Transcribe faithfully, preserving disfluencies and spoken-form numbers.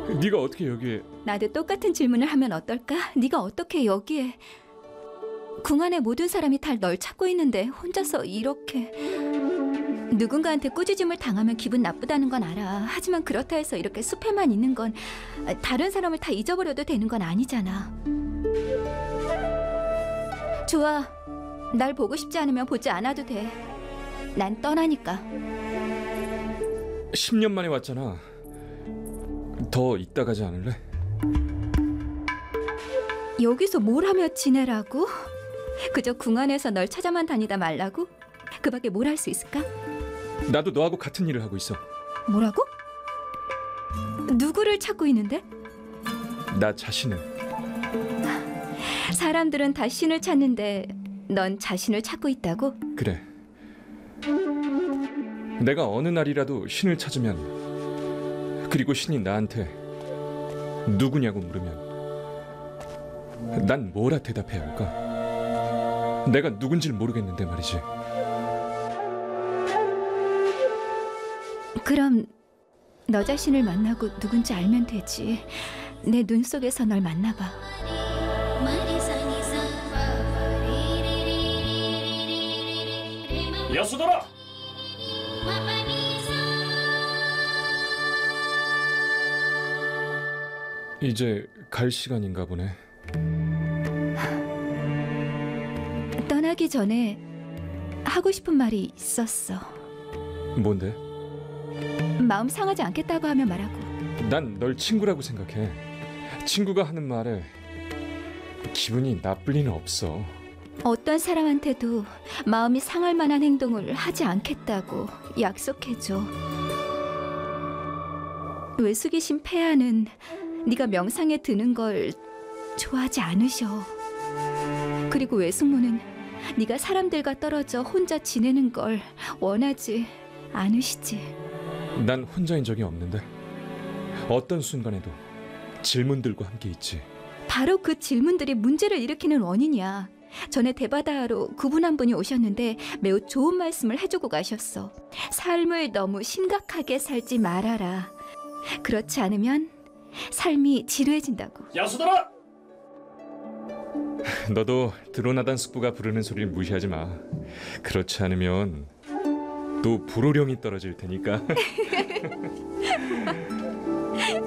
네가 어떻게 여기에? 나도 똑같은 질문을 하면 어떨까? 네가 어떻게 여기에? 궁 안에 모든 사람이 다 널 찾고 있는데 혼자서 이렇게. 누군가한테 꾸짖음을 당하면 기분 나쁘다는 건 알아. 하지만 그렇다 해서 이렇게 숲에만 있는 건 다른 사람을 다 잊어버려도 되는 건 아니잖아. 좋아. 날 보고 싶지 않으면 보지 않아도 돼. 난 떠나니까. 십 년 만에 왔잖아. 더 있다 가지 않을래? 여기서 뭘 하며 지내라고? 그저 궁 안에서 널 찾아만 다니다 말라고? 그 밖에 뭘 할 수 있을까? 나도 너하고 같은 일을 하고 있어. 뭐라고? 누구를 찾고 있는데? 나 자신을. 사람들은 다 신을 찾는데 넌 자신을 찾고 있다고? 그래. 내가 어느 날이라도 신을 찾으면, 그리고 신이 나한테 누구냐고 물으면 난 뭐라 대답해야 할까? 내가 누군지를 모르겠는데 말이지. 그럼 너 자신을 만나고 누군지 알면 되지. 내 눈 속에서 널 만나봐. 야수더라! 이제 갈 시간인가 보네. 떠나기 전에 하고 싶은 말이 있었어. 뭔데? 마음 상하지 않겠다고 하면 말하고. 난 널 친구라고 생각해. 친구가 하는 말에 기분이 나쁠 리는 없어. 어떤 사람한테도 마음이 상할 만한 행동을 하지 않겠다고 약속해줘. 외숙이신 폐하는 네가 명상에 드는 걸 좋아하지 않으셔. 그리고 외숙모는 네가 사람들과 떨어져 혼자 지내는 걸 원하지 않으시지. 난 혼자인 적이 없는데 어떤 순간에도 질문들과 함께 있지. 바로 그 질문들이 문제를 일으키는 원인이야. 전에 대바다로 그분 한 분이 오셨는데 매우 좋은 말씀을 해주고 가셨어. 삶을 너무 심각하게 살지 말아라. 그렇지 않으면 삶이 지루해진다고. 야수들아! 너도 드로나단 숙부가 부르는 소리를 무시하지 마. 그렇지 않으면 또 불호령이 떨어질 테니까.